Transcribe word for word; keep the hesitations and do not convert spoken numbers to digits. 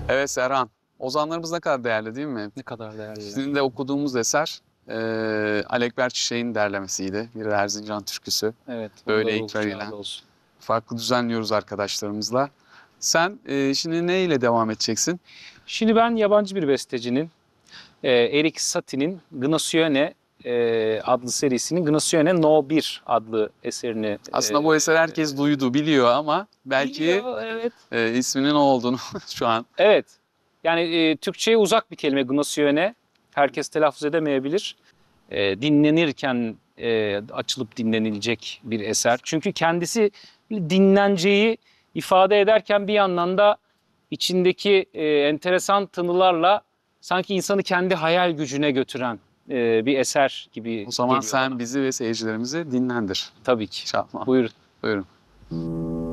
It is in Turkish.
Evet Serhan, ozanlarımız ne kadar değerli değil mi? Ne kadar değerli. Sizin de okuduğumuz eser e, Alekber Çiçek'in derlemesiydi. Bir Erzincan türküsü. Evet, Böyle onda ruhu ikrar şad ile. olsun. Farklı düzenliyoruz arkadaşlarımızla. Sen e, şimdi ne ile devam edeceksin? Şimdi ben yabancı bir bestecinin, e, Erik Satie'nin Gnassione e, adlı serisinin Gnassione No bir adlı eserini Aslında e, bu eser herkes duydu, biliyor ama belki biliyor, evet. e, isminin o olduğunu şu an. Evet. Yani e, Türkçe'ye uzak bir kelime Gnassione. Herkes telaffuz edemeyebilir. E, dinlenirken e, açılıp dinlenilecek bir eser. Çünkü kendisi dinlenceyi ifade ederken bir yandan da içindeki e, enteresan tınılarla sanki insanı kendi hayal gücüne götüren e, bir eser gibi O zaman geliyor sen bana. bizi ve seyircilerimizi dinlendir. Tabii ki. İnşallah. Buyurun. Buyurun.